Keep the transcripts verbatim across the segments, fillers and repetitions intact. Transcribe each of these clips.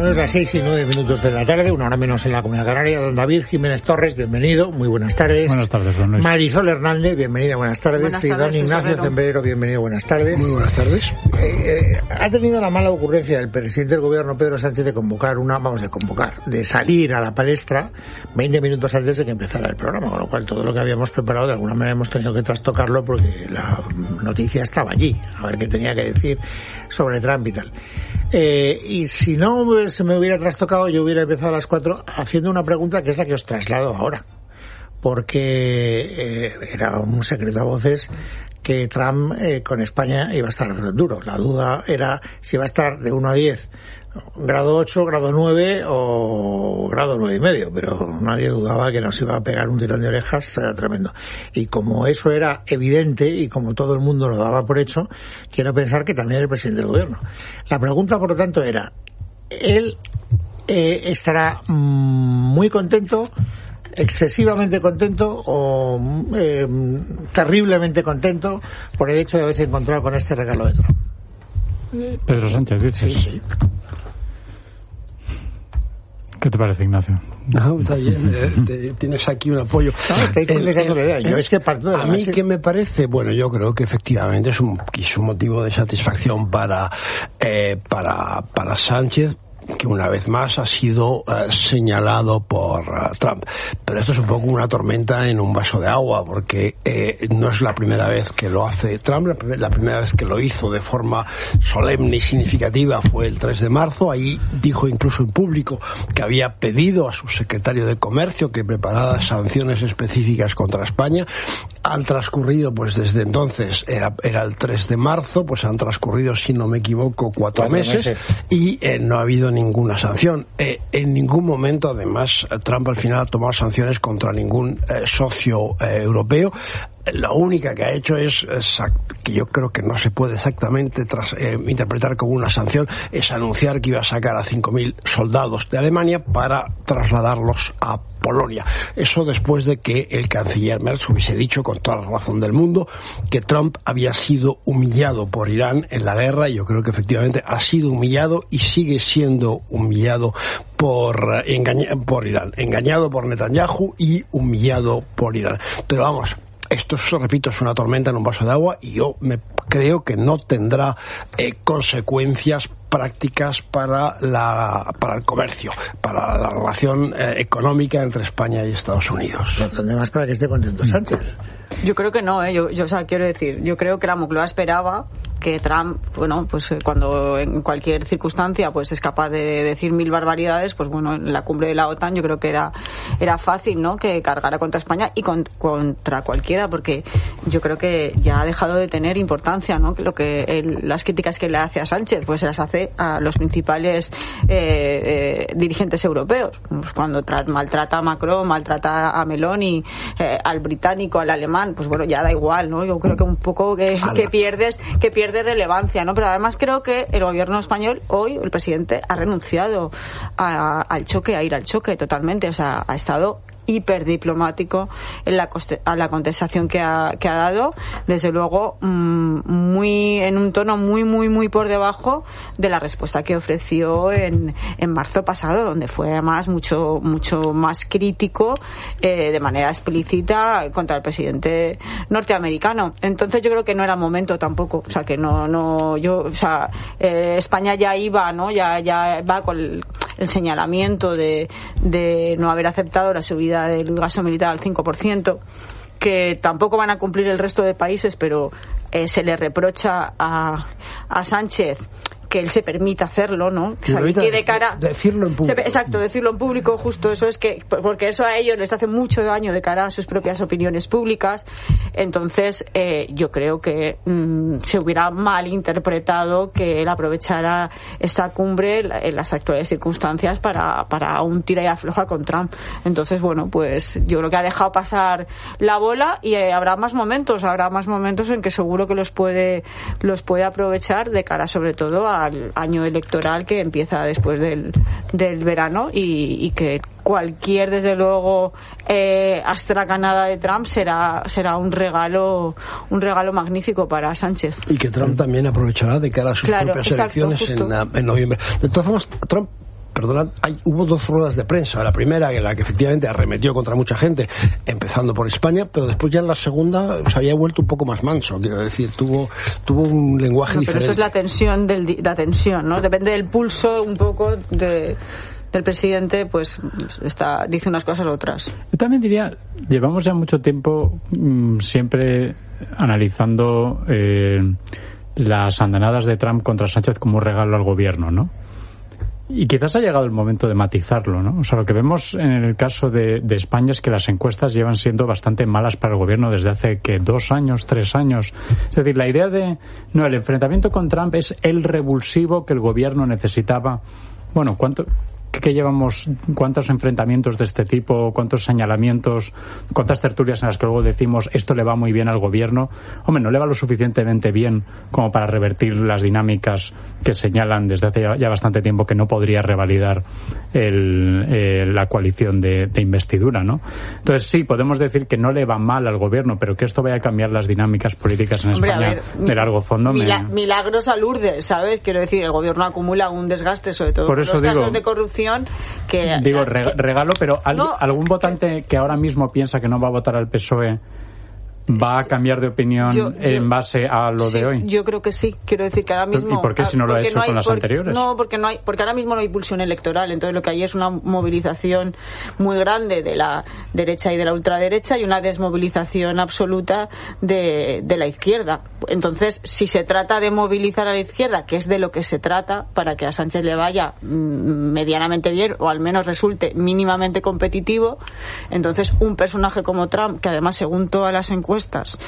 Cuando es las seis y nueve minutos de la tarde, una hora menos en la Comunidad Canaria, don David Jiménez Torres, bienvenido, muy buenas tardes. Buenas tardes, don Luis. Marisol Hernández, bienvenida, buenas tardes. Buenas y tardes, don Ignacio Zembrero, bienvenido, buenas tardes. Muy buenas tardes. Eh, eh, ha tenido la mala ocurrencia el presidente del gobierno, Pedro Sánchez, de convocar una, vamos, de convocar, de salir a la palestra veinte minutos antes de que empezara el programa, con lo cual todo lo que habíamos preparado de alguna manera hemos tenido que trastocarlo porque la noticia estaba allí, a ver qué tenía que decir sobre Trump y tal. Eh, y si no se me hubiera trastocado, yo hubiera empezado a las cuatro haciendo una pregunta que es la que os traslado ahora, porque eh, era un secreto a voces que Trump eh, con España iba a estar duro. La duda era si iba a estar de uno a diez, grado ocho, grado nueve o grado nueve y medio, pero nadie dudaba que nos iba a pegar un tirón de orejas eh, tremendo. Y como eso era evidente y como todo el mundo lo daba por hecho, quiero pensar que también el presidente del gobierno. La pregunta, por lo tanto, era, él eh, estará mmm, muy contento, excesivamente contento o eh, terriblemente contento por el hecho de haberse encontrado con este regalo de Trump. Pedro Sánchez, dices. Sí, sí. ¿Qué te parece, Ignacio? No, está bien, eh, te, tienes aquí un apoyo. No, estáis contestando la idea. Yo es que parto de la A mí, base... ¿qué me parece? Bueno, yo creo que efectivamente es un, es un motivo de satisfacción para, eh, para, para Sánchez, que una vez más ha sido uh, señalado por uh, Trump. Pero esto es un poco una tormenta en un vaso de agua, porque eh, no es la primera vez que lo hace Trump. La, la primera vez que lo hizo de forma solemne y significativa fue el tres de marzo. Ahí dijo incluso en público que había pedido a su secretario de Comercio que preparara sanciones específicas contra España. Han transcurrido, pues desde entonces, era, era el tres de marzo, pues han transcurrido, si no me equivoco, cuatro, cuatro meses, meses y eh, no ha habido ninguna sanción. Eh, en ningún momento, además, Trump al final ha tomado sanciones contra ningún eh, socio eh, europeo. La única que ha hecho es, es, que yo creo que no se puede exactamente tras, eh, interpretar como una sanción, es anunciar que iba a sacar a cinco mil soldados de Alemania para trasladarlos a Polonia. Eso después de que el canciller Merz hubiese dicho con toda la razón del mundo que Trump había sido humillado por Irán en la guerra, y yo creo que efectivamente ha sido humillado y sigue siendo humillado por, eh, engaña, por Irán, engañado por Netanyahu y humillado por Irán. Pero vamos, esto, repito, es una tormenta en un vaso de agua y yo me creo que no tendrá eh, consecuencias prácticas para la para el comercio, para la relación eh, económica entre España y Estados Unidos. Además, para que esté contento Sánchez. Yo creo que no, ¿eh? yo, yo o sea, quiero decir, yo creo que la Moncloa esperaba que Trump, bueno, pues cuando en cualquier circunstancia pues es capaz de decir mil barbaridades, pues bueno, en la cumbre de la OTAN yo creo que era era fácil, ¿no?, que cargara contra España y con, contra cualquiera, porque yo creo que ya ha dejado de tener importancia, ¿no?, lo que él, las críticas que le hace a Sánchez, pues se las hace a los principales eh, eh, dirigentes europeos. Pues cuando tra- maltrata a Macron, maltrata a Meloni, eh, al británico, al alemán, pues bueno, ya da igual, ¿no? Yo creo que un poco que, que pierdes que pierdes relevancia, ¿no? Pero además creo que el gobierno español hoy, el presidente, ha renunciado a, al choque, a ir al choque totalmente, o sea, ha estado hiperdiplomático en la coste- a la contestación que ha, que ha dado, desde luego mmm, muy en un tono muy muy muy por debajo de la respuesta que ofreció en, en marzo pasado, donde fue además mucho mucho más crítico eh, de manera explícita contra el presidente norteamericano. Entonces yo creo que no era momento tampoco, o sea que no no yo o sea eh, España ya iba, ¿no? ya ya va con el, el señalamiento de, de no haber aceptado la subida del gasto militar al cinco por ciento, que tampoco van a cumplir el resto de países, pero eh, se le reprocha a, a Sánchez que él se permita hacerlo, ¿no? O sea, que de cara, decirlo en público. Se, exacto, decirlo en público, justo eso es que, porque eso a ellos les hace mucho daño de cara a sus propias opiniones públicas. Entonces, eh, yo creo que mmm, se hubiera malinterpretado que él aprovechara esta cumbre en las actuales circunstancias para, para un tira y afloja con Trump. Entonces, bueno, pues yo creo que ha dejado pasar la bola y eh, habrá más momentos, habrá más momentos en que seguro que los puede, los puede aprovechar de cara sobre todo a al año electoral que empieza después del, del verano y, y que cualquier, desde luego, eh, astracanada de Trump será será un regalo un regalo magnífico para Sánchez. Y que Trump también aprovechará de cara a sus claro, propias exacto, elecciones en, en noviembre. De todas formas, Trump perdonad, hay, hubo dos ruedas de prensa. La primera, en la que efectivamente arremetió contra mucha gente, empezando por España, pero después ya en la segunda se había vuelto un poco más manso, quiero decir, tuvo tuvo un lenguaje no, diferente. Pero eso es la tensión, del, la tensión, ¿no? Depende del pulso un poco de... el presidente pues está dice unas cosas u otras. Yo también diría, llevamos ya mucho tiempo mmm, siempre analizando eh, las andanadas de Trump contra Sánchez como un regalo al gobierno, ¿no? Y quizás ha llegado el momento de matizarlo, ¿no? O sea, lo que vemos en el caso de, de España es que las encuestas llevan siendo bastante malas para el gobierno desde hace, que dos años, tres años. Es decir, la idea de, no, el enfrentamiento con Trump es el revulsivo que el gobierno necesitaba. Bueno, ¿cuánto...? que llevamos cuántos enfrentamientos de este tipo, cuántos señalamientos, cuántas tertulias en las que luego decimos esto le va muy bien al gobierno. Hombre, no le va lo suficientemente bien como para revertir las dinámicas que señalan desde hace ya, ya bastante tiempo que no podría revalidar el, eh, la coalición de, de investidura, ¿no? Entonces sí, podemos decir que no le va mal al gobierno, pero que esto vaya a cambiar las dinámicas políticas en Hombre, España ver, de largo fondo. Mila, me... Milagros a Lourdes, ¿sabes? Quiero decir, el gobierno acumula un desgaste, sobre todo por eso los digo, casos de corrupción. Que, digo, re, regalo, pero al, no, algún votante que ahora mismo piensa que no va a votar al P S O E va a cambiar de opinión yo, yo, en base a lo sí, de hoy. Yo creo que sí. Quiero decir que ahora mismo... ¿Y por qué si no lo ha hecho no con hay, las por, anteriores? No, porque no hay, porque ahora mismo no hay pulsión electoral. Entonces lo que hay es una movilización muy grande de la derecha y de la ultraderecha y una desmovilización absoluta de, de la izquierda. Entonces, si se trata de movilizar a la izquierda, que es de lo que se trata, para que a Sánchez le vaya medianamente bien o al menos resulte mínimamente competitivo, entonces un personaje como Trump, que además según todas las encuestas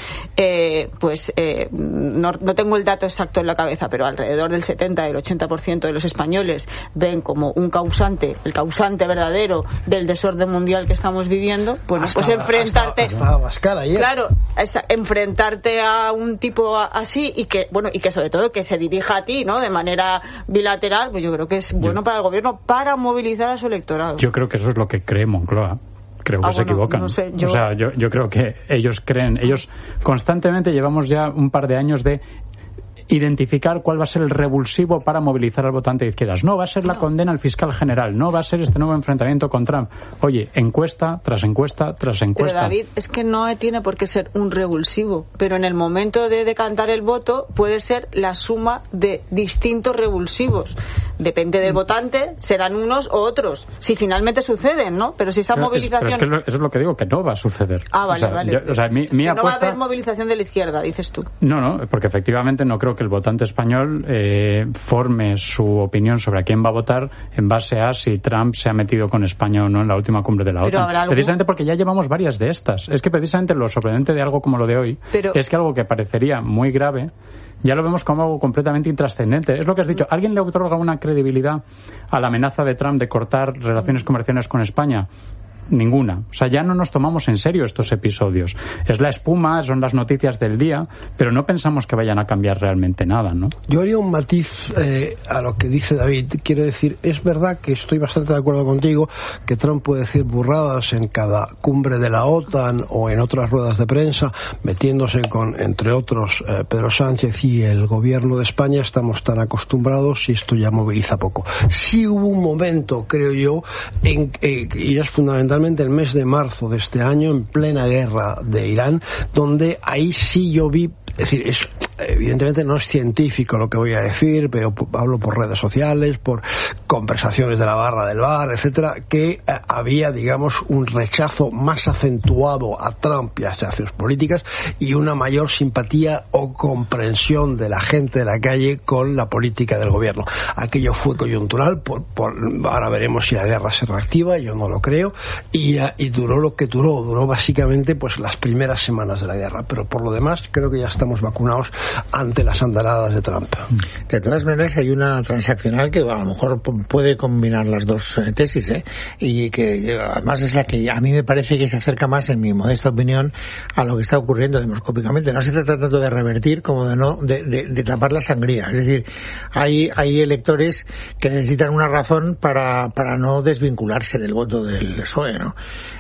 Eh, pues eh, no, no tengo el dato exacto en la cabeza, pero alrededor del setenta, del ochenta por ciento de los españoles ven como un causante, el causante verdadero del desorden mundial que estamos viviendo. Pues, hasta, pues enfrentarte hasta, hasta Abascal ayer. Claro, hasta, enfrentarte a un tipo así y que, bueno, y que sobre todo que se dirija a ti, ¿no? De manera bilateral, pues yo creo que es bueno yo, para el gobierno para movilizar a su electorado. Yo creo que eso es lo que cree Moncloa. Creo que ah, se bueno, equivocan. No sé, yo... O sea, yo, yo creo que ellos creen, ellos constantemente llevamos ya un par de años de identificar cuál va a ser el revulsivo para movilizar al votante de izquierdas. No va a ser la condena al fiscal general, no va a ser este nuevo enfrentamiento con Trump. Oye, encuesta tras encuesta tras encuesta. Pero David, es que no tiene por qué ser un revulsivo, pero en el momento de decantar el voto puede ser la suma de distintos revulsivos. Depende del votante, serán unos o otros. Si finalmente suceden, ¿no? Pero si esa pero movilización... Es, pero es que eso es lo que digo, que no va a suceder. Ah, vale, o sea, vale. Yo, o sea, mi, mi que apuesta... no va a haber movilización de la izquierda, dices tú. No, no, porque efectivamente no creo que el votante español eh, forme su opinión sobre a quién va a votar en base a si Trump se ha metido con España o no en la última cumbre de la Pero OTAN. algún... Precisamente porque ya llevamos varias de estas. Es que precisamente lo sorprendente de algo como lo de hoy Pero... es que algo que parecería muy grave ya lo vemos como algo completamente intrascendente. Es lo que has dicho. ¿Alguien le otorga una credibilidad a la amenaza de Trump de cortar relaciones comerciales con España? Ninguna. O sea, ya no nos tomamos en serio estos episodios. Es la espuma, son las noticias del día, pero no pensamos que vayan a cambiar realmente nada, ¿no? Yo haría un matiz eh, a lo que dice David. Quiere decir, es verdad que estoy bastante de acuerdo contigo que Trump puede decir burradas en cada cumbre de la OTAN o en otras ruedas de prensa, metiéndose con, entre otros, eh, Pedro Sánchez y el gobierno de España. Estamos tan acostumbrados y esto ya moviliza poco. Sí hubo un momento, creo yo, en, eh, y es fundamental, el mes de marzo de este año, en plena guerra de Irán, donde ahí sí yo vi, es decir, es, evidentemente no es científico lo que voy a decir, pero hablo por redes sociales, por conversaciones de la barra del bar, etcétera, que eh, había, digamos, un rechazo más acentuado a Trump y a sus políticas y una mayor simpatía o comprensión de la gente de la calle con la política del gobierno. Aquello fue coyuntural, por, por, ahora veremos si la guerra se reactiva, yo no lo creo, y, y duró lo que duró, duró básicamente pues las primeras semanas de la guerra, pero por lo demás creo que ya estamos vacunados ante las andanadas de Trump. De todas maneras hay una transaccional que a lo mejor puede combinar las dos eh, tesis, ¿eh? Y que además es la que a mí me parece que se acerca más, en mi modesta opinión, a lo que está ocurriendo demoscópicamente. No se trata tanto de revertir como de no de, de, de tapar la sangría. Es decir, hay hay electores que necesitan una razón para para no desvincularse del voto del P S O E, ¿no?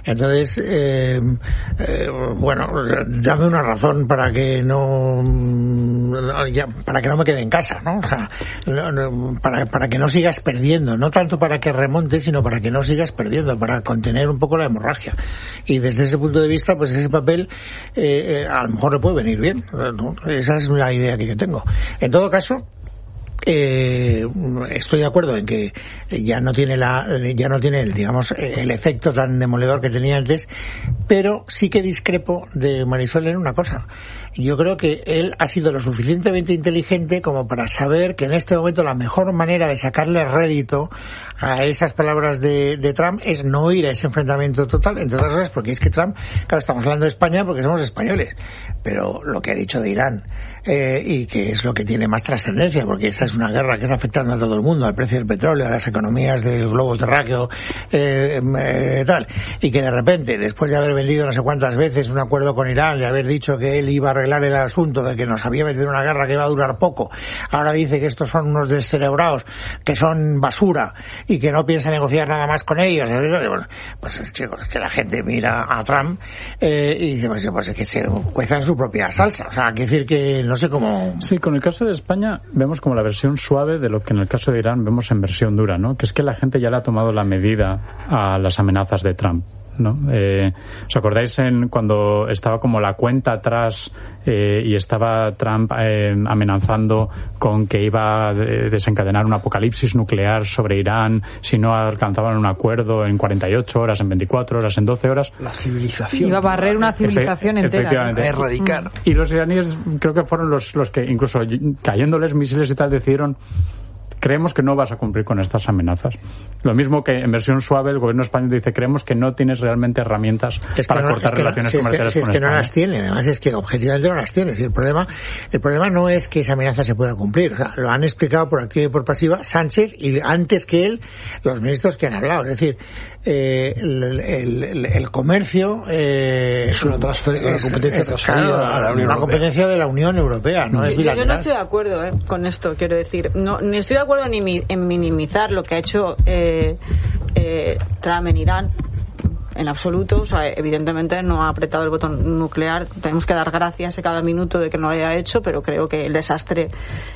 Entonces, eh, eh, bueno, dame una razón para que no ya, para que no me quede en casa, ¿no? O sea, no, no, para, para que no sigas perdiendo, no tanto para que remontes, sino para que no sigas perdiendo, para contener un poco la hemorragia. Y desde ese punto de vista, pues ese papel eh, eh, a lo mejor le puede venir bien, ¿no? Esa es la idea que yo tengo. En todo caso, Eh, estoy de acuerdo en que ya no tiene la ya no tiene el, digamos, el efecto tan demoledor que tenía antes, pero sí que discrepo de Marisol en una cosa. Yo creo que él ha sido lo suficientemente inteligente como para saber que en este momento la mejor manera de sacarle rédito a esas palabras de, de Trump es no ir a ese enfrentamiento total, entre otras cosas porque es que Trump, claro, estamos hablando de España porque somos españoles, pero lo que ha dicho de Irán, eh, y que es lo que tiene más trascendencia, porque esa es una guerra que está afectando a todo el mundo, al precio del petróleo, a las economías del globo terráqueo, eh, eh, tal, y que de repente, después de haber vendido no sé cuántas veces un acuerdo con Irán, de haber dicho que él iba a arreglar el asunto, de que nos había metido en una guerra que iba a durar poco, ahora dice que estos son unos descerebrados, que son basura, y que no piensa negociar nada más con ellos. Bueno, pues chicos, es que la gente mira a Trump eh, y dice, pues, pues es que se cueza en su propia salsa. O sea, hay que decir que no sé cómo... Sí, con el caso de España vemos como la versión suave de lo que en el caso de Irán vemos en versión dura, ¿no? Que es que la gente ya le ha tomado la medida a las amenazas de Trump, ¿no? Eh, ¿Os acordáis en cuando estaba como la cuenta atrás eh, y estaba Trump eh, amenazando con que iba a desencadenar un apocalipsis nuclear sobre Irán si no alcanzaban un acuerdo en cuarenta y ocho horas, en veinticuatro horas, en doce horas? La civilización. Iba a barrer una civilización Efe- entera. Efectivamente. A erradicar. Y los iraníes creo que fueron los, los que incluso cayéndoles misiles y tal decidieron: creemos que no vas a cumplir con estas amenazas. Lo mismo que en versión suave el gobierno español dice: creemos que no tienes realmente herramientas es para no, cortar es que relaciones no, si comerciales es que, si con es que España. no las tiene, además es que objetivamente no las tiene. El problema, el problema no es que esa amenaza se pueda cumplir. O sea, lo han explicado por activa y por pasiva Sánchez y antes que él los ministros que han hablado. Es decir, eh, el, el, el, el comercio eh, es una, transfer- una competencia es, transferida claro, a la Unión una Europea. competencia de la Unión Europea, no yo, es yo bilateral. no estoy de acuerdo eh, con esto, quiero decir. No, ni estoy de acuerdo ni mi, en minimizar lo que ha hecho eh, eh, Trump en Irán. En absoluto, o sea, evidentemente no ha apretado el botón nuclear. Tenemos que dar gracias a cada minuto de que no lo haya hecho, pero creo que el desastre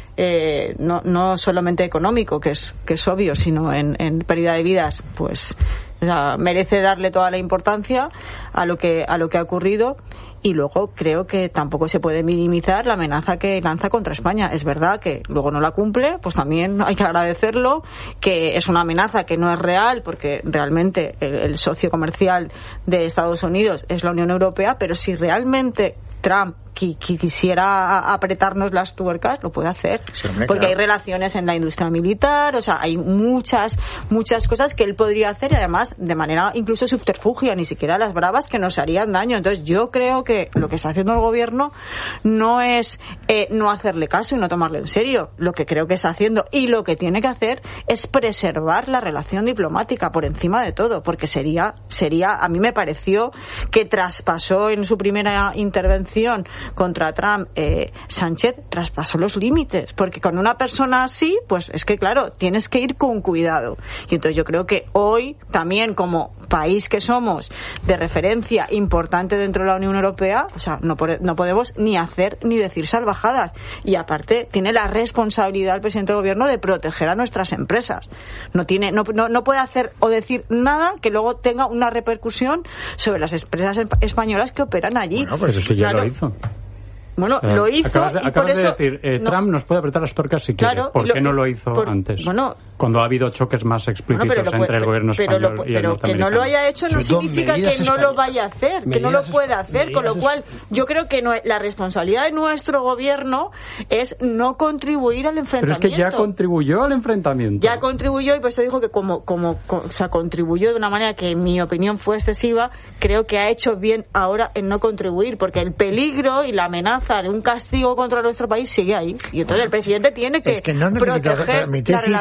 eh, no, no solamente económico, que es que es obvio, sino en, en pérdida de vidas, pues o sea, merece darle toda la importancia a lo que a lo que ha ocurrido. Y luego creo que tampoco se puede minimizar la amenaza que lanza contra España. Es verdad que luego no la cumple, pues también hay que agradecerlo, que es una amenaza que no es real, porque realmente el, el socio comercial de Estados Unidos es la Unión Europea, pero si realmente Trump que, que quisiera apretarnos las tuercas, lo puede hacer. Sí, hombre, porque claro. hay relaciones en la industria militar, o sea, hay muchas, muchas cosas que él podría hacer y además de manera incluso subterfugio, ni siquiera las bravas que nos harían daño. Entonces yo creo que lo que está haciendo el gobierno no es eh, no hacerle caso y no tomarlo en serio. Lo que creo que está haciendo y lo que tiene que hacer es preservar la relación diplomática por encima de todo, porque sería, sería, a mí me pareció que traspasó en su primera intervención contra Trump, eh, Sánchez traspasó los límites, porque con una persona así, pues es que claro, tienes que ir con cuidado. Y entonces yo creo que hoy también, como país que somos de referencia importante dentro de la Unión Europea, o sea, no, no podemos ni hacer ni decir salvajadas. Y aparte tiene la responsabilidad el presidente del gobierno de proteger a nuestras empresas. No tiene, no, no, no puede hacer o decir nada que luego tenga una repercusión sobre las empresas españolas que operan allí. Bueno, pues eso sí ya claro. lo hizo. Bueno, Eh, lo hizo acabas de, y por acabas eso... de decir, eh, no. Trump nos puede apretar las tuercas si quiere. Claro, ¿Por lo- qué no lo hizo por- antes? bueno, cuando ha habido choques más explícitos Bueno, pero lo entre puede- el gobierno pero español lo- y el pero que no lo haya hecho no Sobre todo significa medidas que no lo españolas. vaya a hacer, que no lo Medidas- pueda hacer, con lo medidas cual yo creo que no, la responsabilidad de nuestro gobierno es no contribuir al Pero enfrentamiento. es que ya contribuyó al enfrentamiento. Ya contribuyó, y por eso dijo que como, como, co- o sea, contribuyó de una manera que en mi opinión fue excesiva. Creo que ha hecho bien ahora en no contribuir, porque el peligro y la amenaza de un castigo contra nuestro país sigue ahí. Y entonces el presidente tiene que, Es que no necesita, proteger mi la tesis, relación. si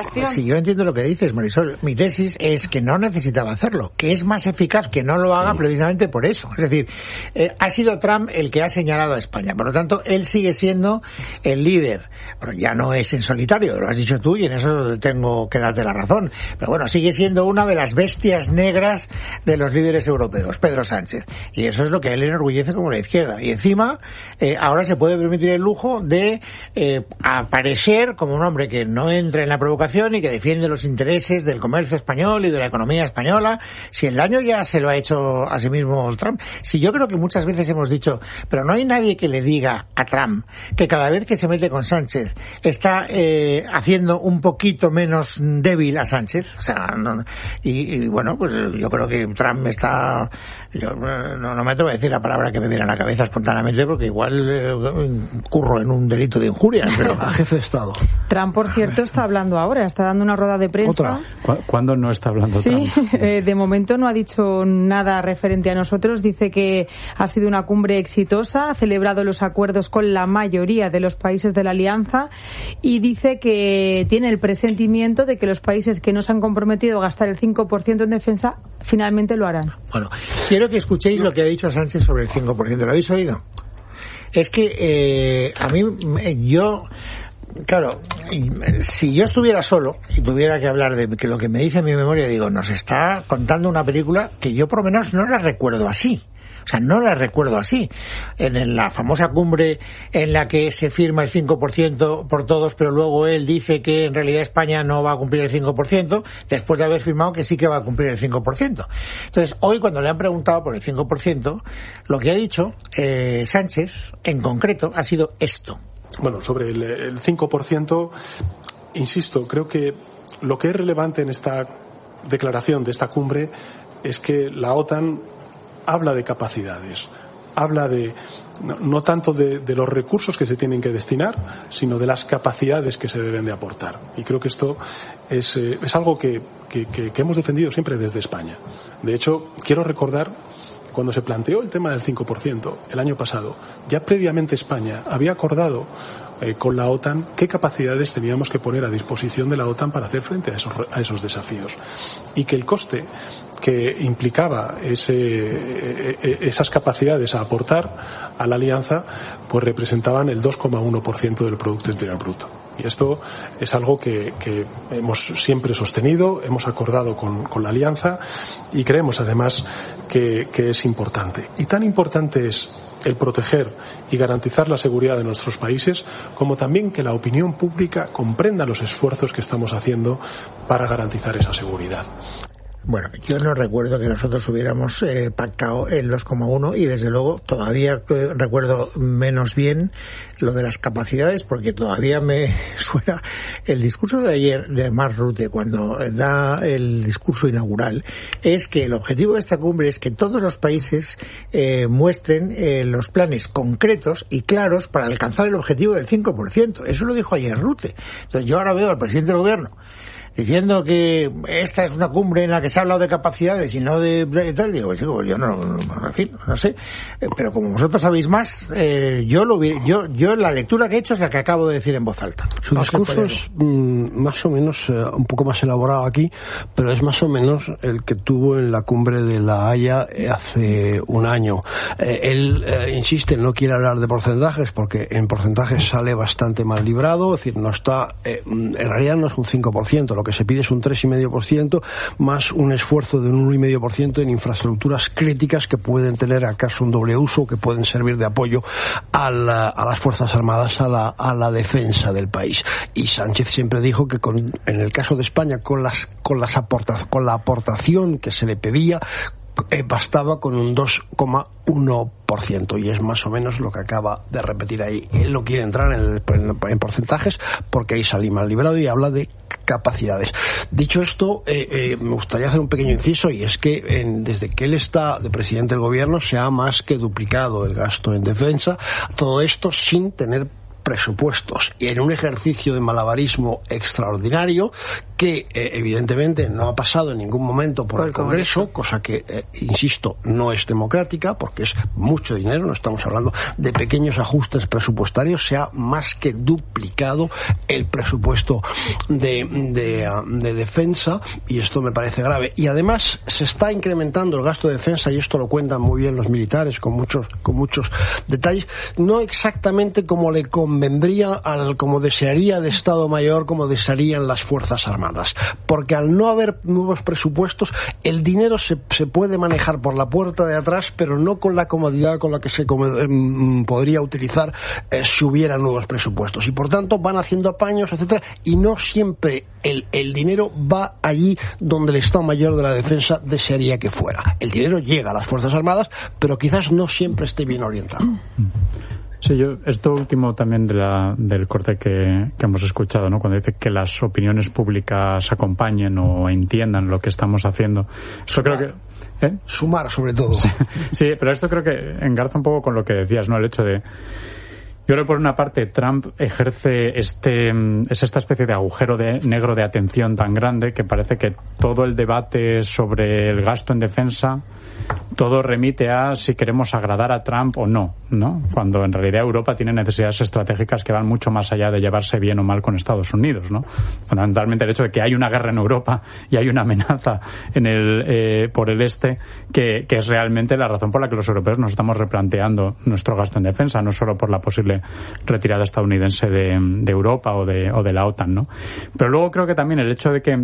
yo entiendo lo que dices, Marisol. Mi tesis es que no necesitaba hacerlo, que es más eficaz que no lo haga precisamente por eso. Es decir, eh, ha sido Trump el que ha señalado a España. Por lo tanto, él sigue siendo el líder. Bueno, ya no es en solitario, lo has dicho tú y en eso tengo que darte la razón. Pero bueno, sigue siendo una de las bestias negras de los líderes europeos, Pedro Sánchez. Y eso es lo que a él le enorgullece como la izquierda. Y encima, eh, ahora se puede permitir el lujo de eh, aparecer como un hombre que no entra en la provocación y que defiende los intereses del comercio español y de la economía española. Si el daño ya se lo ha hecho a sí mismo Trump. Si yo creo que muchas veces hemos dicho, pero no hay nadie que le diga a Trump que cada vez que se mete con Sánchez está eh, haciendo un poquito menos débil a Sánchez. O sea, no, y, y bueno, pues yo creo que Trump está... Yo no, no me atrevo a decir la palabra que me viene a la cabeza espontáneamente porque igual eh, curro en un delito de injuria, pero a jefe de Estado. Trump, por cierto, está hablando ahora, está dando una rueda de prensa. ¿Otra? ¿Cuándo no está hablando sí, Trump? eh, de momento no ha dicho nada referente a nosotros. Dice que ha sido una cumbre exitosa, ha celebrado los acuerdos con la mayoría de los países de la alianza y dice que tiene el presentimiento de que los países que no se han comprometido a gastar el cinco por ciento en defensa finalmente lo harán. Bueno, quiero que escuchéis lo que ha dicho Sánchez sobre el cinco por ciento. ¿Lo habéis oído? Es que eh, a mí, yo... Claro, si yo estuviera solo y tuviera que hablar de que lo que me dice mi memoria, digo, nos está contando una película que yo por lo menos no la recuerdo así. O sea, no la recuerdo así. En la famosa cumbre en la que se firma el cinco por ciento por todos, pero luego él dice que en realidad España no va a cumplir el cinco por ciento, después de haber firmado que sí que va a cumplir el cinco por ciento. Entonces, hoy cuando le han preguntado por el cinco por ciento, lo que ha dicho eh, Sánchez, en concreto, ha sido esto. Bueno, sobre el, el cinco por ciento, insisto, creo que lo que es relevante en esta declaración de esta cumbre es que la OTAN habla de capacidades, habla de no, no tanto de, de los recursos que se tienen que destinar, sino de las capacidades que se deben de aportar. Y creo que esto es, eh, es algo que, que, que, que hemos defendido siempre desde España. De hecho, quiero recordar cuando se planteó el tema del cinco por ciento el año pasado, ya previamente España había acordado eh, con la OTAN qué capacidades teníamos que poner a disposición de la OTAN para hacer frente a esos, a esos desafíos. Y que el coste que implicaba ese, eh, esas capacidades a aportar a la alianza, pues representaban el dos coma uno por ciento del Producto Interior Bruto. Y esto es algo que, que hemos siempre sostenido, hemos acordado con, con la alianza y creemos además que, que es importante. Y tan importante es el proteger y garantizar la seguridad de nuestros países, como también que la opinión pública comprenda los esfuerzos que estamos haciendo para garantizar esa seguridad. Bueno, yo no recuerdo que nosotros hubiéramos eh, pactado el dos coma uno y desde luego todavía eh, recuerdo menos bien lo de las capacidades porque todavía me suena el discurso de ayer de Mark Rutte cuando da el discurso inaugural, es que el objetivo de esta cumbre es que todos los países eh, muestren eh, los planes concretos y claros para alcanzar el objetivo del cinco por ciento. Eso lo dijo ayer Rutte. Entonces yo ahora veo al presidente del gobierno diciendo que esta es una cumbre en la que se ha hablado de capacidades y no de, de tal, digo, digo yo no, no, en fin, no sé, pero como vosotros sabéis más, eh, yo lo vi, yo, yo la lectura que he hecho es la que acabo de decir en voz alta. Su no discurso es mm, más o menos eh, un poco más elaborado aquí, pero es más o menos el que tuvo en la cumbre de La Haya hace un año. Eh, él eh, insiste, no quiere hablar de porcentajes porque en porcentajes sale bastante mal librado, es decir, no está, eh, en realidad no es un cinco por ciento, lo que se pide es un tres coma cinco por ciento más un esfuerzo de un uno coma cinco por ciento en infraestructuras críticas que pueden tener acaso un doble uso, que pueden servir de apoyo a, la, a las Fuerzas Armadas, a la, a la defensa del país. Y Sánchez siempre dijo que con, en el caso de España, con, las, con, las aporta, con la aportación que se le pedía, Eh, bastaba con un dos coma uno por ciento y es más o menos lo que acaba de repetir ahí. Él no quiere entrar en, el, en, en porcentajes porque ahí salí mal librado y habla de capacidades. Dicho esto, eh, eh, me gustaría hacer un pequeño inciso y es que en, desde que él está de presidente del gobierno se ha más que duplicado el gasto en defensa, todo esto sin tener presupuestos y en un ejercicio de malabarismo extraordinario que eh, evidentemente no ha pasado en ningún momento por, por el Congreso, Congreso, cosa que, eh, insisto, no es democrática porque es mucho dinero, no estamos hablando de pequeños ajustes presupuestarios, se ha más que duplicado el presupuesto de, de, de defensa y esto me parece grave. Y además se está incrementando el gasto de defensa y esto lo cuentan muy bien los militares con muchos, con muchos detalles, no exactamente como le convendría, al, como desearía el Estado Mayor, como desearían las Fuerzas Armadas. Porque al no haber nuevos presupuestos, el dinero se, se puede manejar por la puerta de atrás, pero no con la comodidad con la que se eh, podría utilizar eh, si hubiera nuevos presupuestos. Y por tanto van haciendo apaños, etcétera, y no siempre el, el dinero va allí donde el Estado Mayor de la Defensa desearía que fuera. El dinero llega a las Fuerzas Armadas, pero quizás no siempre esté bien orientado. Sí, yo, esto último también de la, del corte que, que hemos escuchado, ¿no? Cuando dice que las opiniones públicas acompañen o entiendan lo que estamos haciendo. Esto creo que, ¿eh? Sumar, sobre todo. Sí, sí, pero esto creo que engarza un poco con lo que decías, ¿no? El hecho de, yo creo que por una parte Trump ejerce este, es esta especie de agujero de, negro de atención tan grande que parece que todo el debate sobre el gasto en defensa todo remite a si queremos agradar a Trump o no, ¿no? Cuando en realidad Europa tiene necesidades estratégicas que van mucho más allá de llevarse bien o mal con Estados Unidos, ¿no? Fundamentalmente el hecho de que hay una guerra en Europa y hay una amenaza en el, eh, por el este que, que es realmente la razón por la que los europeos nos estamos replanteando nuestro gasto en defensa, no solo por la posible retirada estadounidense de, de Europa o de, o de la OTAN, ¿no? Pero luego creo que también el hecho de que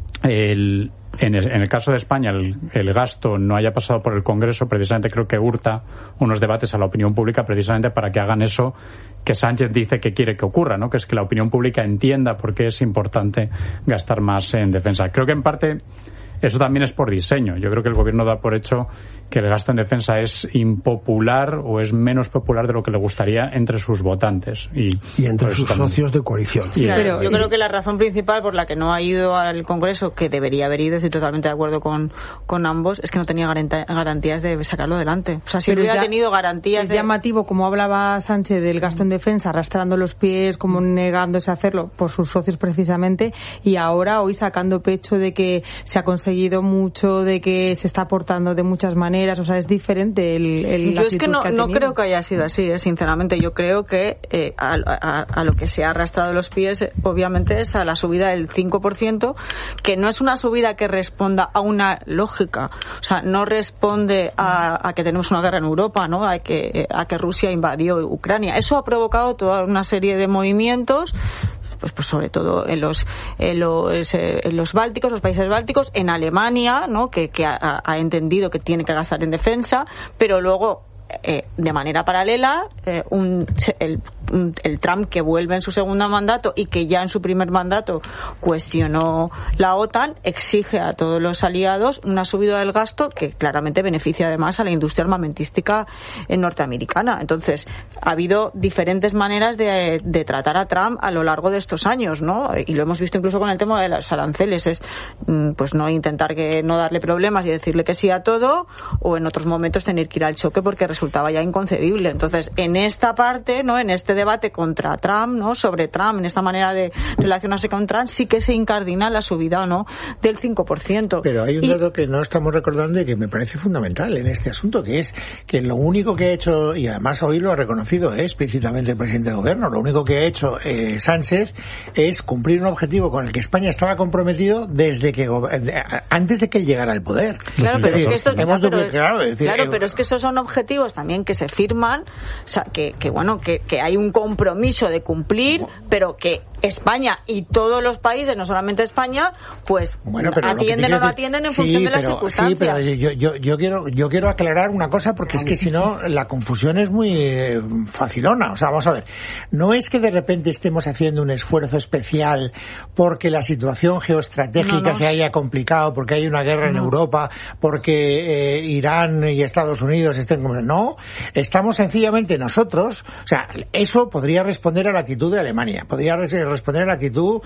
el En el, en el caso de España el, el gasto no haya pasado por el Congreso, precisamente creo que hurta unos debates a la opinión pública precisamente para que hagan eso que Sánchez dice que quiere que ocurra, ¿no? Que es que la opinión pública entienda por qué es importante gastar más en defensa. Creo que en parte eso también es por diseño. Yo creo que el gobierno da por hecho que el gasto en defensa es impopular o es menos popular de lo que le gustaría entre sus votantes. Y, y entre sus también. socios de coalición. Sí, pero yo creo que la razón principal por la que no ha ido al Congreso, que debería haber ido, estoy totalmente de acuerdo con, con ambos, es que no tenía garantías de sacarlo adelante. O sea, si hubiera tenido garantías es de... llamativo, como hablaba Sánchez del gasto en defensa, arrastrando los pies, como negándose a hacerlo por sus socios precisamente, y ahora hoy sacando pecho de que se ha conseguido mucho, de que se está aportando de muchas maneras. O sea, es diferente el, el yo es que no, que no creo que haya sido así, eh, sinceramente. Yo creo que eh, a, a, a lo que se ha arrastrado los pies eh, obviamente es a la subida del cinco por ciento, que no es una subida que responda a una lógica. O sea, no responde a, a que tenemos una guerra en Europa, ¿no? A que, a que Rusia invadió Ucrania. Eso ha provocado toda una serie de movimientos, pues, pues sobre todo en los en los, eh, en los bálticos, los países bálticos, en Alemania, ¿no? que, que ha, ha entendido que tiene que gastar en defensa, pero luego eh, de manera paralela eh, un, el, un, el Trump que vuelve en su segundo mandato y que ya en su primer mandato cuestionó la OTAN, exige a todos los aliados una subida del gasto que claramente beneficia además a la industria armamentística norteamericana. Entonces ha habido diferentes maneras de, de tratar a Trump a lo largo de estos años, ¿no? Y lo hemos visto incluso con el tema de los aranceles, es pues no intentar que no darle problemas y decirle que sí a todo, o en otros momentos tener que ir al choque porque resultaba ya inconcebible. Entonces, en esta parte, ¿no? En este debate contra Trump, ¿no? Sobre Trump, en esta manera de relacionarse con Trump, sí que se incardina la subida, ¿no? Del cinco por ciento. Pero hay un y... dato que no estamos recordando y que me parece fundamental en este asunto, que es que lo único que ha hecho, y además hoy lo ha reconocido ¿eh? explícitamente el presidente del gobierno, lo único que ha hecho eh, Sánchez es cumplir un objetivo con el que España estaba comprometido desde que antes de que él llegara al poder. Claro, pero es que esto hemos pero, duplicado, es decir, claro, eh, pero es que esos son objetivos también que se firman, o sea, que, que bueno, que, que hay un compromiso de cumplir, pero que España y todos los países, no solamente España, pues bueno, atienden o no atienden en sí, función de pero, las circunstancias. Sí, pero yo, yo, yo quiero yo quiero aclarar una cosa, porque es que si no la confusión es muy eh, facilona. O sea, vamos a ver, no es que de repente estemos haciendo un esfuerzo especial porque la situación geoestratégica no, no. se haya complicado, porque hay una guerra no. en Europa, porque eh, Irán y Estados Unidos estén como... No, estamos sencillamente nosotros, o sea, eso podría responder a la actitud de Alemania, podría responder a la actitud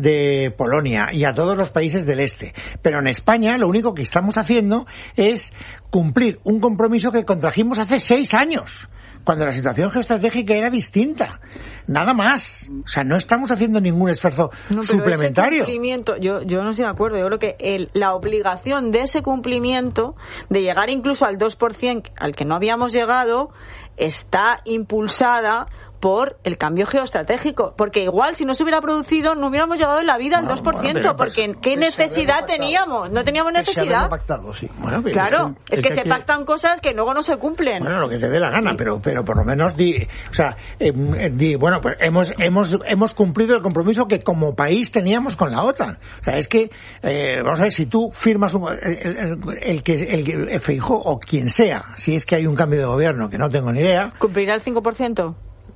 de Polonia y a todos los países del este, pero en España lo único que estamos haciendo es cumplir un compromiso que contrajimos hace seis años cuando la situación geoestratégica era distinta. Nada más. O sea, no estamos haciendo ningún esfuerzo no, pero suplementario. Ese cumplimiento, yo, yo no estoy de acuerdo. Yo creo que el, la obligación de ese cumplimiento, de llegar incluso al dos por ciento al que no habíamos llegado, está impulsada por el cambio geoestratégico, porque igual si no se hubiera producido no hubiéramos llegado en la vida al no, dos por ciento, bueno, porque pues, ¿qué necesidad teníamos? No teníamos necesidad. Pactado, sí. Bueno, claro, es, es que, que se aquí... pactan cosas que luego no se cumplen. Bueno, lo que te dé la gana, sí. pero pero por lo menos di, o sea, eh, di, bueno, pues hemos hemos hemos cumplido el compromiso que como país teníamos con la OTAN. O sea, es que eh, vamos a ver, si tú firmas un, el, el, el que el, el Feijóo o quien sea, si es que hay un cambio de gobierno que no tengo ni idea, ¿cumplirá el cinco por ciento?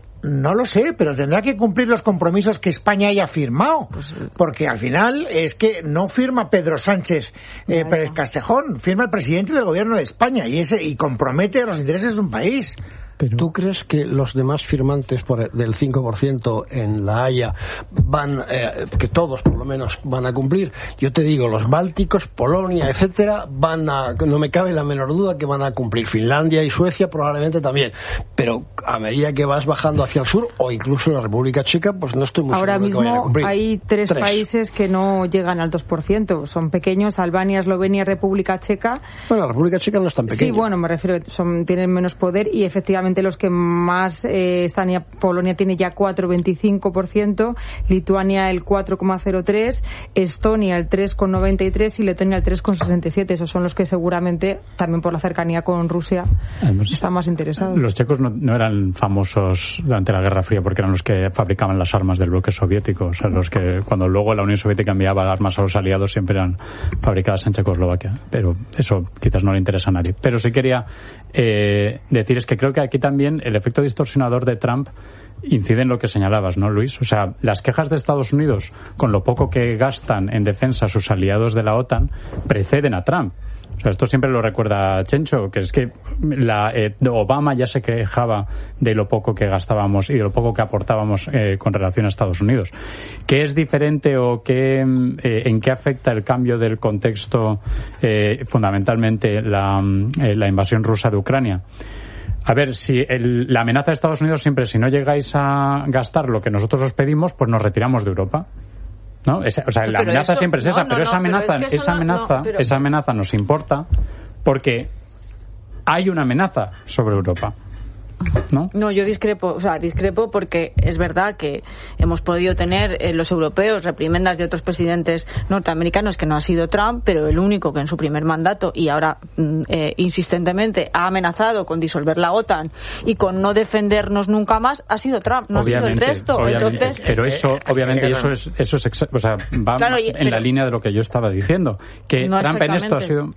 No lo sé, pero tendrá que cumplir los compromisos que España haya firmado, porque al final es que no firma Pedro Sánchez eh, Pérez Castejón, firma el presidente del gobierno de España y ese y compromete los intereses de un país. Pero... ¿Tú crees que los demás firmantes por el, del cinco por ciento en La Haya van, eh, que todos por lo menos van a cumplir? Yo te digo, los bálticos, Polonia, etcétera, van a, no me cabe la menor duda que van a cumplir. Finlandia y Suecia probablemente también. Pero a medida que vas bajando hacia el sur, o incluso la República Checa, pues no estoy muy Ahora seguro mismo que vayan a cumplir. Hay tres, tres países que no llegan al dos por ciento. Son pequeños: Albania, Eslovenia, República Checa. Bueno, la República Checa no es tan pequeña. Sí, bueno, me refiero, son, tienen menos poder y efectivamente los que más eh, están ya, Polonia tiene ya cuatro coma veinticinco por ciento, Lituania el cuatro coma cero tres por ciento, Estonia el tres coma noventa y tres por ciento y Letonia el tres coma sesenta y siete por ciento. Esos son los que seguramente, también por la cercanía con Rusia, Además, están más interesados. Los checos no, no eran famosos durante la Guerra Fría porque eran los que fabricaban las armas del bloque soviético. O sea, los que cuando luego la Unión Soviética enviaba armas a los aliados siempre eran fabricadas en Checoslovaquia. Pero eso quizás no le interesa a nadie. Pero sí quería eh, decir es que creo que aquí también el efecto distorsionador de Trump incide en lo que señalabas, ¿no, Luis? O sea, las quejas de Estados Unidos con lo poco que gastan en defensa sus aliados de la OTAN preceden a Trump. O sea, esto siempre lo recuerda Chencho, que es que la, eh, Obama ya se quejaba de lo poco que gastábamos y de lo poco que aportábamos eh, con relación a Estados Unidos. ¿Qué es diferente o qué, eh, en qué afecta el cambio del contexto, eh, fundamentalmente la, eh, la invasión rusa de Ucrania? A ver, si el, la amenaza de Estados Unidos siempre, si no llegáis a gastar lo que nosotros os pedimos, pues nos retiramos de Europa. ¿No? Esa, o sea, la pero amenaza eso, siempre es no, esa, no, pero no, esa amenaza, pero es que esa no, amenaza, no, pero... esa amenaza nos importa porque hay una amenaza sobre Europa. ¿No? No, yo discrepo, o sea, discrepo porque es verdad que hemos podido tener eh, los europeos reprimendas de otros presidentes norteamericanos que no ha sido Trump, pero el único que en su primer mandato y ahora eh, insistentemente ha amenazado con disolver la OTAN y con no defendernos nunca más ha sido Trump, no obviamente, ha sido el resto. Entonces, pero eso, obviamente, eso es, eso es, o sea, va claro, y, en pero, la línea de lo que yo estaba diciendo, que no Trump en esto ha sido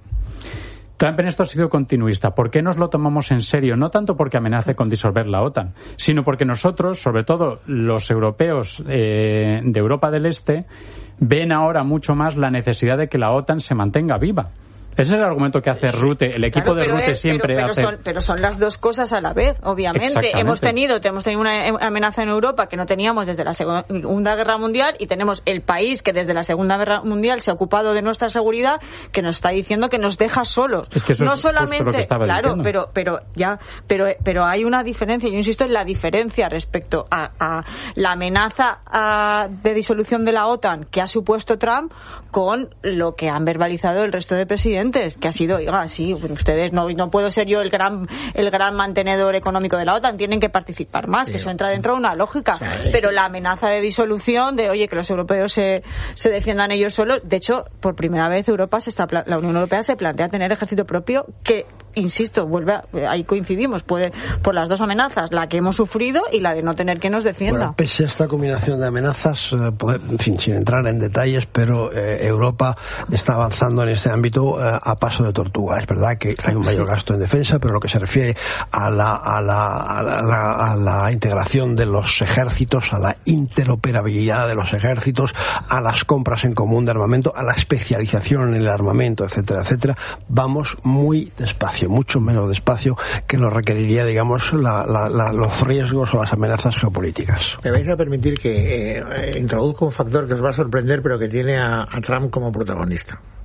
Trump en esto ha sido continuista. ¿Por qué nos lo tomamos en serio? No tanto porque amenace con disolver la OTAN, sino porque nosotros, sobre todo los europeos eh, de Europa del Este, ven ahora mucho más la necesidad de que la OTAN se mantenga viva. Ese es el argumento que hace Rute, el equipo claro, de Rute es, siempre pero, pero hace... Son, pero son las dos cosas a la vez, obviamente. Hemos tenido, hemos tenido una amenaza en Europa que no teníamos desde la Segunda Guerra Mundial y tenemos el país que desde la Segunda Guerra Mundial se ha ocupado de nuestra seguridad que nos está diciendo que nos deja solos. Es que eso no es solamente, lo que estaba claro, diciendo. pero pero ya, pero pero hay una diferencia. Yo insisto en la diferencia respecto a, a la amenaza a, de disolución de la OTAN que ha supuesto Trump con lo que han verbalizado el resto de presidentes, que ha sido Ah, sí, ustedes no, no puedo ser yo el gran el gran mantenedor económico de la OTAN, tienen que participar más, sí, que eso entra dentro de una lógica. Sí, pero la amenaza de disolución, de oye, que los europeos se, se defiendan ellos solos, de hecho, por primera vez Europa se está, la Unión Europea se plantea tener ejército propio que, insisto, vuelve a, ahí coincidimos, puede, por las dos amenazas, la que hemos sufrido y la de no tener que nos defienda. Bueno, pese a esta combinación de amenazas, eh, poder, en fin, sin entrar en detalles, pero eh, Europa está avanzando en este ámbito eh, a paso de tortuga. Es verdad que hay un mayor gasto en defensa, pero lo que se refiere a la, a la, a la, a la integración de los ejércitos, a la interoperabilidad de los ejércitos, a las compras en común de armamento, a la especialización en el armamento, etcétera, etcétera, vamos muy despacio, mucho menos despacio que lo requeriría, digamos, la, la, la, los riesgos o las amenazas geopolíticas. Me vais a permitir que eh, introduzca un factor que os va a sorprender, pero que tiene a, a Trump como protagonista.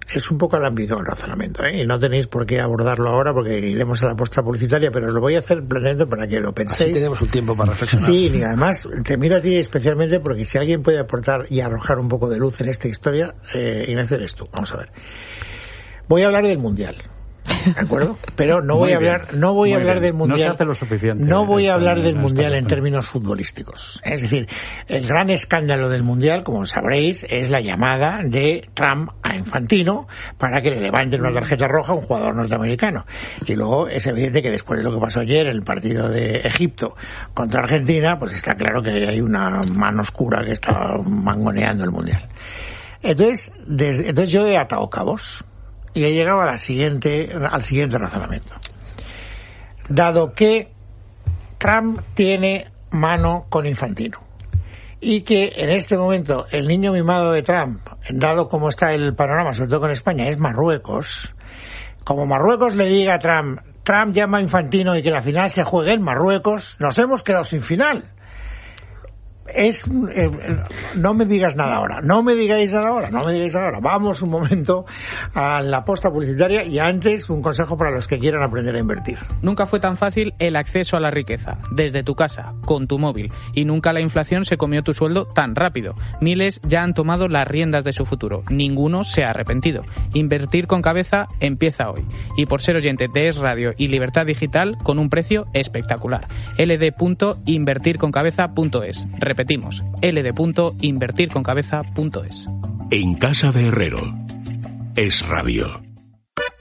es un poco alámbrico el razonamiento, ¿eh? Y no tenéis por qué abordarlo ahora porque iremos a la posta publicitaria, pero os lo voy a hacer planteando para que lo penséis. Así tenemos un tiempo para reflexionar. Sí, y además te miro a ti especialmente porque si alguien puede aportar y arrojar un poco de luz en esta historia, eh, Ignacio, eres tú. Vamos a ver. Voy a hablar del Mundial. ¿De acuerdo? Pero no voy a hablar, no voy a hablar del mundial. No se hace lo suficiente. No voy a hablar del mundial en términos futbolísticos. Es decir, el gran escándalo del mundial, como sabréis, es la llamada de Trump a Infantino para que le levanten una tarjeta roja a un jugador norteamericano. Y luego es evidente que después de lo que pasó ayer en el partido de Egipto contra Argentina, pues está claro que hay una mano oscura que está mangoneando el mundial. Entonces, desde, entonces yo he atado cabos. Y he llegado a la siguiente, al siguiente razonamiento. Dado que Trump tiene mano con Infantino y que en este momento el niño mimado de Trump, dado como está el panorama, sobre todo con España, es Marruecos, como Marruecos le diga a Trump, Trump llama a Infantino y que la final se juegue en Marruecos, nos hemos quedado sin final. Es eh, no me digas nada ahora, no me digáis nada ahora, no me digáis nada ahora. Vamos un momento a la posta publicitaria y antes un consejo para los que quieran aprender a invertir. Nunca fue tan fácil el acceso a la riqueza, desde tu casa, con tu móvil, y nunca la inflación se comió tu sueldo tan rápido. Miles ya han tomado las riendas de su futuro, ninguno se ha arrepentido. Invertir con cabeza empieza hoy, y por ser oyente de Es Radio y Libertad Digital con un precio espectacular. l d punto invertir con cabeza punto es. Repetimos, l d punto invertir con cabeza punto es. En casa de Herrero, Es Radio.